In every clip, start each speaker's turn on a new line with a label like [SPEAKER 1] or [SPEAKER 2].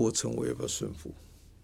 [SPEAKER 1] 过程我要不要顺服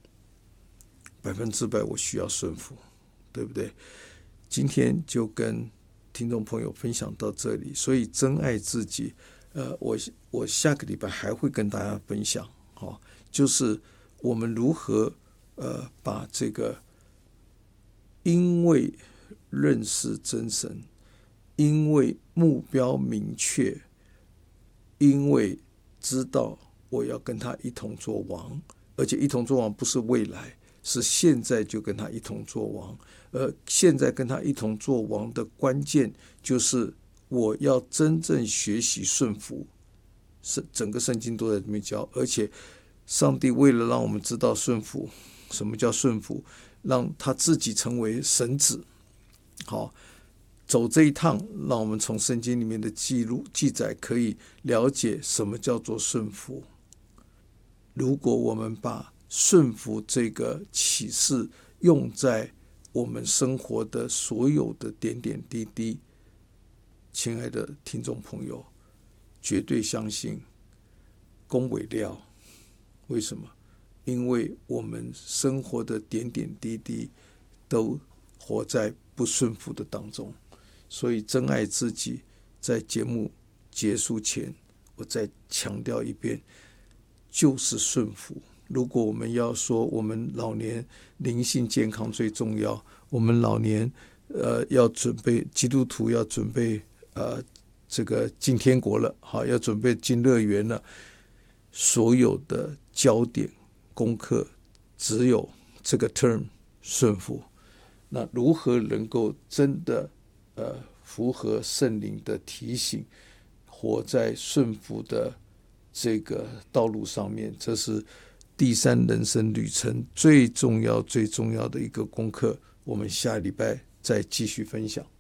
[SPEAKER 1] ？100%我需要顺服，对不对？今天就跟听众朋友分享到这里，所以真爱自己，我下个礼拜还会跟大家分享，就是我们如何把这个因为认识真神，因为目标明确，因为知道我要跟他一同做王，而且一同做王不是未来，是现在就跟他一同做王。而现在跟他一同做王的关键就是我要真正学习顺服，整个圣经都在这边教，而且上帝为了让我们知道顺服，什么叫顺服，让他自己成为神子，好，走这一趟，让我们从圣经里面的记载可以了解什么叫做顺服。如果我们把顺服这个启示用在我们生活的所有的点点滴滴，亲爱的听众朋友，绝对相信公伟料。为什么？因为我们生活的点点滴滴都活在不顺服的当中。所以真爱自己，在节目结束前我再强调一遍，就是顺服。如果我们要说我们老年灵性健康最重要，我们老年要准备，基督徒要准备这个进天国了，好，要准备进乐园了，所有的焦点功课只有这个 term 顺服。那如何能够真的符合圣灵的提醒，活在顺服的这个道路上面，这是第三人生旅程最重要的一个功课。我们下礼拜再继续分享。